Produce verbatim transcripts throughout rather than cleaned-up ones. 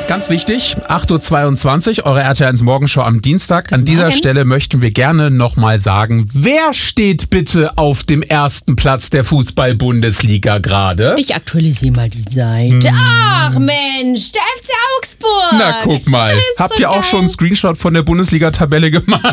Ganz wichtig, acht Uhr zweiundzwanzig, eure R T L eins Morgenshow am Dienstag. An dieser Stelle möchten wir gerne nochmal sagen, wer steht bitte auf dem ersten Platz der Fußball-Bundesliga gerade? Ich aktualisiere mal die Seite. Ach Mensch, der F C Augsburg. Na guck mal, habt so ihr auch geil. schon einen Screenshot von der Bundesliga-Tabelle gemacht?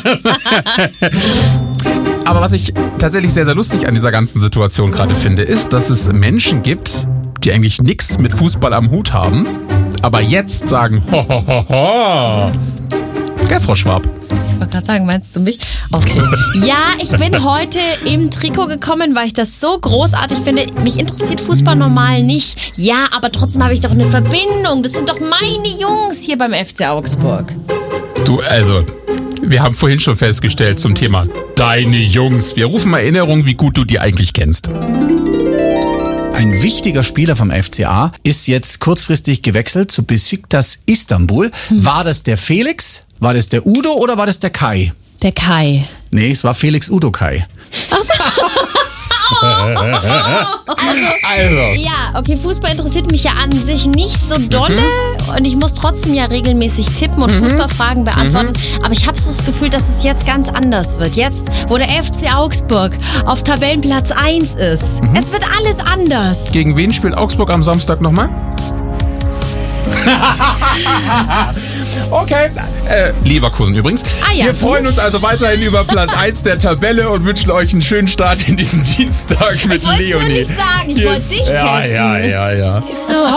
Aber was ich tatsächlich sehr, sehr lustig an dieser ganzen Situation gerade finde, ist, dass es Menschen gibt, die eigentlich nichts mit Fußball am Hut haben, aber jetzt sagen, ho, ho, ho, ho. Gell, Frau Schwab? Ich wollte gerade sagen, meinst du mich? Okay. Ja, ich bin heute im Trikot gekommen, weil ich das so großartig finde. Mich interessiert Fußball normal nicht. Ja, aber trotzdem habe ich doch eine Verbindung. Das sind doch meine Jungs hier beim F C Augsburg. Du, also, wir haben vorhin schon festgestellt zum Thema deine Jungs. Wir rufen mal Erinnerung, wie gut du die eigentlich kennst. Ein wichtiger Spieler vom F C A ist jetzt kurzfristig gewechselt zu Besiktas Istanbul. Hm. War das der Felix, war das der Udo oder war das der Kai? Der Kai. Nee, es war Felix Udo Kai. Ach so. Also, Also. ja, okay, Fußball interessiert mich ja an sich nicht so dolle mhm. und ich muss trotzdem ja regelmäßig tippen und mhm. Fußballfragen beantworten, mhm. aber ich habe so das Gefühl, dass es jetzt ganz anders wird. Jetzt, wo der F C Augsburg auf Tabellenplatz eins ist. Mhm. Es wird alles anders. Gegen wen spielt Augsburg am Samstag nochmal? Okay, äh, Leverkusen übrigens. Ah, ja. Wir freuen uns also weiterhin über Platz eins der Tabelle und wünschen euch einen schönen Start in diesen Dienstag mit Ich wollte es Leonie. nur nicht sagen, ich wollte dich ja, testen. Ja, ja, ja, ja.